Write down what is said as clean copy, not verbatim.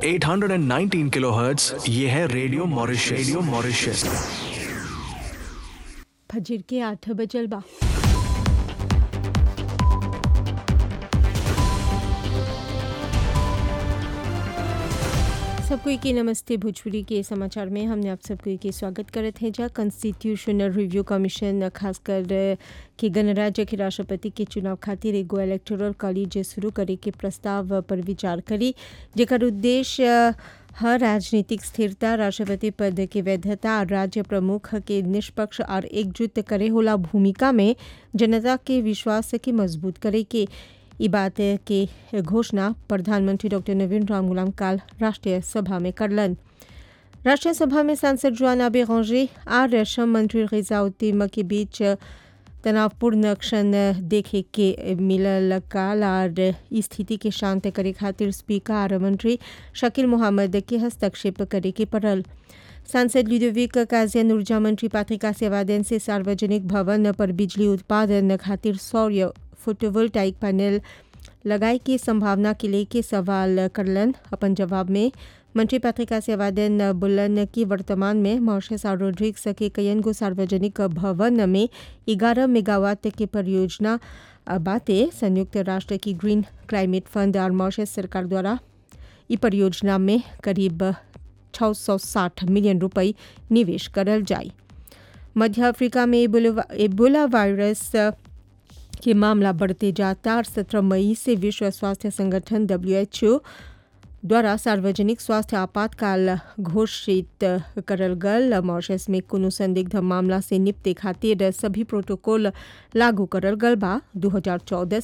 819 kilohertz, ये है radio Mauritius. Radio Mauritius. फजर के 8 बजल बा। सबको के नमस्ते। भोजपुरी के समाचार में हमने आप सबको के स्वागत करत हैं। जहाँ कॉन्स्टिट्यूशनल रिव्यू कमीशन खासकर के गणराज्य के राष्ट्रपति के चुनाव खातिर एगो इलेक्टोरल कॉलेज शुरू करे के प्रस्ताव पर विचार करी, जेकर उद्देश्य हर राजनीतिक स्थिरता, राष्ट्रपति पद के वैधता और राज्य प्रमुख के निष्पक्ष और एकजुट करे होला भूमिका में जनता के विश्वास के मजबूत करे के। ई बात के घोषणा प्रधानमंत्री डॉक्टर नवीन राम गुलाम काल राष्ट्रीय सभा में करलन। राष्ट्रीय सभा में सांसद जोआना बेरंजे और श्रम मंत्री गिजाउद्दीन के बीच तनावपूर्ण क्षण देखे के मिलल काल और स्थिति के शांत करे खातिर स्पीकर और मंत्री शकील मोहम्मद के हस्तक्षेप करे के पड़ल। सांसद लुडोविक काजियन ऊर्जा मंत्री पात्रिका सेवादेन से सार्वजनिक भवन पर बिजली उत्पादन खातिर सौर फोटोवोल्टाइक पैनल लगाए की संभावना के लेके सवाल करलन। अपन जवाब में मंत्री पात्रिका सेवादेन बोलन कि वर्तमान में मॉरिशस और रोड्रिग्स के कईन गो सार्वजनिक भवन में 11 मेगावाट के परियोजना बातें संयुक्त राष्ट्र की ग्रीन क्लाइमेट फंड और मॉरिशस सरकार द्वारा ई परियोजना में करीब 660 मिलियन रुपये निवेश करल जाए। मध्य अफ्रीका में एबोला वायरस के मामला बढ़ते जाता और 17 मई से विश्व स्वास्थ्य संगठन WHO द्वारा सार्वजनिक स्वास्थ्य आपातकाल घोषित करल गल। मॉरिशस में कोनो संदिग्ध मामला से निपटे खातिर सभी प्रोटोकॉल लागू करल गल बा। 2014